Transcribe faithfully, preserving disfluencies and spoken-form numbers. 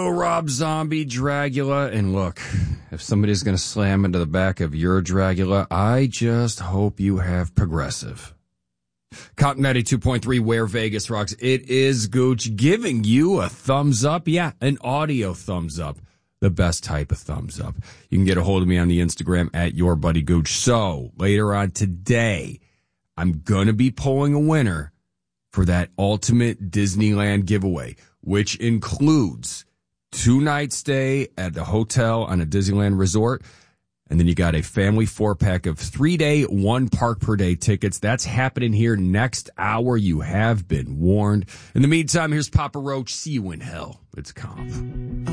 Rob Zombie Dragula. And look, if somebody's going to slam into the back of your Dragula, I just hope you have Progressive. Cotton ninety-two point three, where Vegas rocks. It is Gooch giving you a thumbs up. Yeah, an audio thumbs up. The best type of thumbs up. You can get a hold of me on the Instagram at your buddy Gooch. So later on today, I'm going to be pulling a winner for that ultimate Disneyland giveaway, which includes two night stay at the hotel on a Disneyland resort. And then you got a family four pack of three day, one park per day tickets. That's happening here next hour. You have been warned. In the meantime, here's Papa Roach. See you in hell. It's Comp.